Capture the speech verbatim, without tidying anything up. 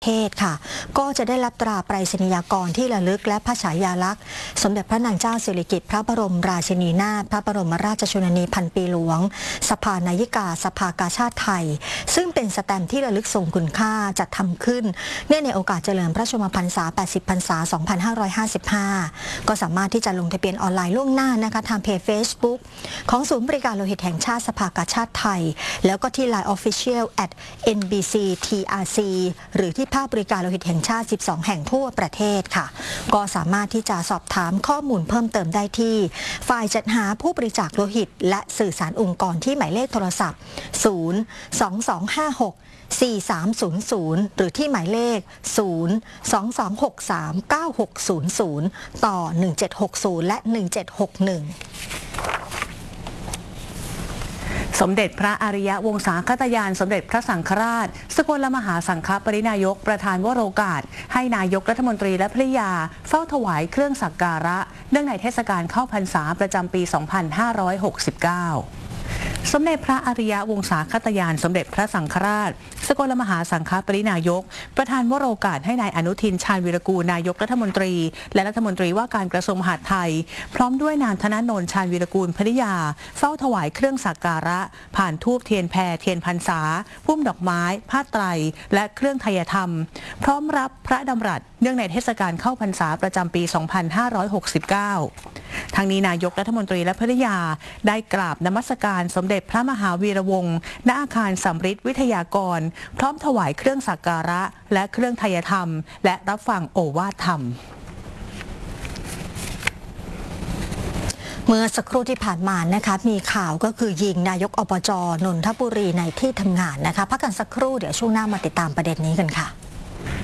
เทศค่ะก็จะได้รับตราไปรษณียากรที่ระลึกและพระฉายาลักษณ์สมเด็จพระนางเจ้าสิริกิติ์พระบรมราชินีนาถพระบรมราชชนนีพันปีหลวงสภานายิกาสภากาชาดไทยซึ่งเป็นสแตมป์ที่ระลึกทรงคุณค่าจัดทำขึ้นเนื่องในโอกาสเฉลิมพระชนมพรรษาแปดสิบพรรษาสองพันห้าร้อยห้าสิบห้าก็สามารถที่จะลงทะเบียนออนไลน์ล่วงหน้านะคะทางเพจ Facebook ของศูนย์บริการโลหิตแห่งชาติสภากาชาดไทยแล้วก็ที่ ไลน์ Official แอท เอ็น บี ซี ที อาร์ ซี หรือที่ภาคบริการโลหิตแห่งชาติสิบสองแห่งทั่วประเทศค่ะก็สามารถที่จะสอบถามข้อมูลเพิ่มเติมได้ที่ฝ่ายจัดหาผู้บริจาคโลหิตและสื่อสารองค์กรที่หมายเลขโทรศัพท์ศูนย์ สอง สอง ห้า หก สี่ สาม ศูนย์ ศูนย์หรือที่หมายเลขศูนย์ สอง สอง หก สาม เก้า หก ศูนย์ ศูนย์ต่อหนึ่งเจ็ดหกศูนย์และหนึ่งเจ็ดหกหนึ่งสมเด็จพระอริยวงศาคตยานสมเด็จพระสังฆราชสกลมหาสังฆปรินายกประธานวโรกาสให้นายกรัฐมนตรีและภริยาเฝ้าถวายเครื่องสักการะเนื่องในเทศกาลเข้าพรรษาประจำปี สองพันห้าร้อยหกสิบเก้าสมเด็จพระอริยวงศาคตยานสมเด็จพระสังฆราชสกลมหาสังฆปรินายกประธานวโรกาสให้นายอนุทินชาญวีรกูลนายกรัฐมนตรีและรัฐมนตรีว่าการกระทรวงมหาดไทยพร้อมด้วยนางธนนนท์ชาญวีรกูลภริยาเฝ้าถวายเครื่องสักการะผ่านธูปเทียนแพรเทียนพรรษาพุ่มดอกไม้ผ้าไตรและเครื่องไทยธรรมพร้อมรับพระดำรัสเนื่องในเทศกาลเข้าพรรษาประจำปี สองพันห้าร้อยหกสิบเก้า ทางนี้นายกรัฐมนตรีและภริยาได้กราบนมัสการสมเด็จพระมหาวีระวงศ์ณอาคารสำริดวิทยากรพร้อมถวายเครื่องสักการะและเครื่องไทยธรรมและรับฟังโอวาทธรรมเมื่อสักครู่ที่ผ่านมานะคะมีข่าวก็คือยิงนายกอบจ.นนทบุรีในที่ทำงานนะคะพักกันสักครู่เดี๋ยวช่วงหน้ามาติดตามประเด็นนี้กันค่ะ